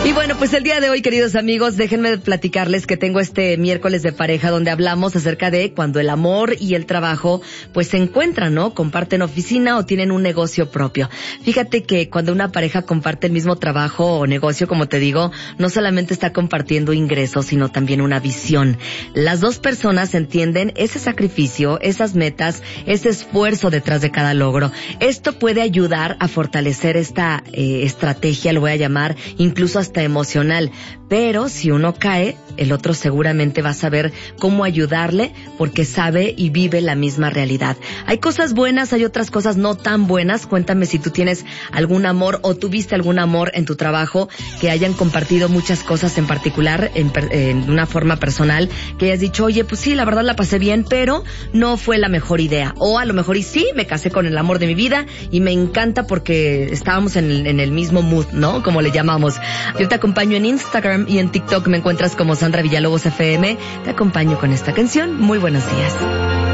Y bueno, pues el día de hoy, queridos amigos, déjenme platicarles que tengo este miércoles de pareja donde hablamos acerca de cuando el amor y el trabajo pues se encuentran, ¿no? Comparten oficina o tienen un negocio propio. Fíjate que cuando una pareja comparte el mismo trabajo o negocio, como te digo, no solamente está compartiendo ingresos, sino también una visión. Las dos personas entienden ese sacrificio, esas metas, ese esfuerzo detrás de cada logro. Esto puede ayudar a fortalecer esta estrategia, lo voy a llamar, incluso hasta emocional, pero si uno cae, el otro seguramente va a saber cómo ayudarle porque sabe y vive la misma realidad. Hay cosas buenas, hay otras cosas no tan buenas. Cuéntame si tú tienes algún amor o tuviste algún amor en tu trabajo, que hayan compartido muchas cosas en particular, en una forma personal, que hayas dicho, oye, pues sí, la verdad la pasé bien, pero no fue la mejor idea. O a lo mejor y sí, me casé con el amor de mi vida y me encanta porque estábamos en el mismo mood, ¿no? Como le llamamos. Yo te acompaño en Instagram y en TikTok me encuentras como Sandra Villalobos FM. Te acompaño con esta canción. Muy buenos días.